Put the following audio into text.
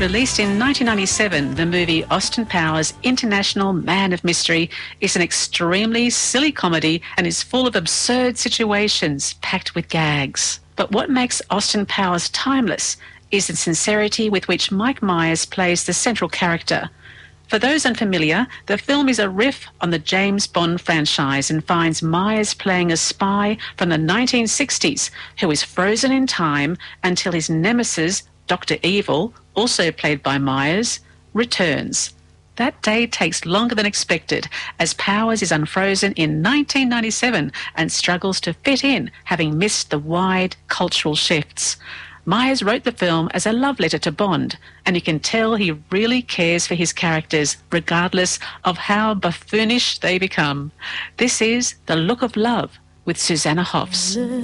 Released in 1997, the movie Austin Powers International Man of Mystery is an extremely silly comedy and is full of absurd situations packed with gags. But what makes Austin Powers timeless is the sincerity with which Mike Myers plays the central character. For those unfamiliar, the film is a riff on the James Bond franchise and finds Myers playing a spy from the 1960s who is frozen in time until his nemesis, Dr. Evil, also played by Myers, returns. That day takes longer than expected as Powers is unfrozen in 1997 and struggles to fit in, having missed the wide cultural shifts. Myers wrote the film as a love letter to Bond, and you can tell he really cares for his characters, regardless of how buffoonish they become. This is The Look of Love with Susanna Hoffs.